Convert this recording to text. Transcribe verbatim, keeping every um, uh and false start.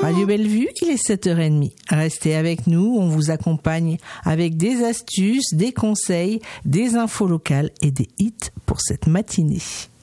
Radio Bellevue, il est sept heures trente. Restez avec nous, on vous accompagne avec des astuces, des conseils, des infos locales et des hits pour cette matinée.